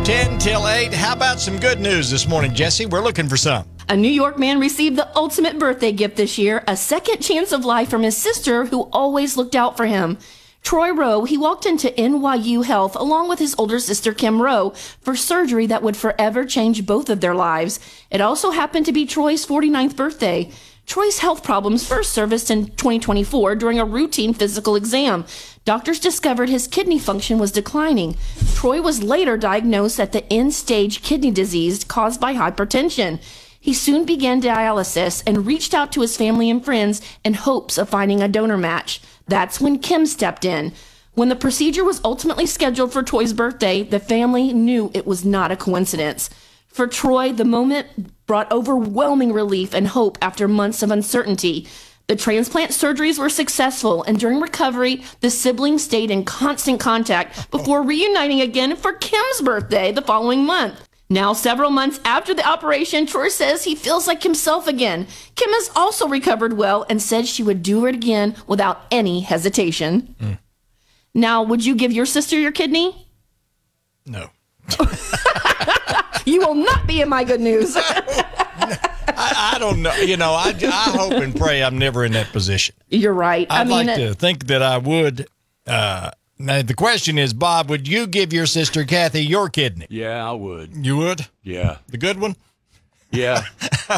10 till 8. How about some good news this morning, Jesse? We're looking for some. A New York man received the ultimate birthday gift this year, a second chance of life from his sister who always looked out for him. Troy Rowe, he walked into NYU Health along with his older sister Kim Rowe for surgery that would forever change both of their lives. It also happened to be Troy's 49th birthday. Troy's health problems first surfaced in 2024 during a routine physical exam. Doctors discovered his kidney function was declining. Troy was later diagnosed at the end-stage kidney disease caused by hypertension. He soon began dialysis and reached out to his family and friends in hopes of finding a donor match. That's when Kim stepped in. When the procedure was ultimately scheduled for Troy's birthday, the family knew it was not a coincidence. For Troy, the moment brought overwhelming relief and hope after months of uncertainty. The transplant surgeries were successful, and during recovery, the siblings stayed in constant contact before reuniting again for Kim's birthday the following month. Now, several months after the operation, Troy says he feels like himself again. Kim has also recovered well and said she would do it again without any hesitation. Now, would you give your sister your kidney? No. You will not be in my good news. I don't know. I hope and pray I'm never in that position. You're right. I'd like to think that I would. Now, the question is, Bob, would you give your sister Kathy your kidney? Yeah, I would. You would? Yeah. The good one? Yeah.